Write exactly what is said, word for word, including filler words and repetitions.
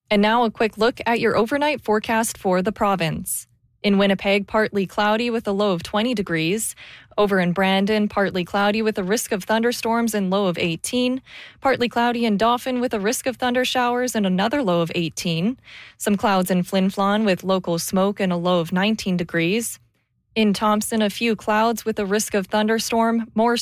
And now a quick look at your overnight forecast for the province. In Winnipeg, partly cloudy with a low of twenty degrees. Over in Brandon, partly cloudy with a risk of thunderstorms and low of eighteen. Partly cloudy in Dauphin with a risk of thunder showers and another low of eighteen. Some clouds in Flin Flon with local smoke and a low of nineteen degrees. In Thompson, a few clouds with a risk of thunderstorm, more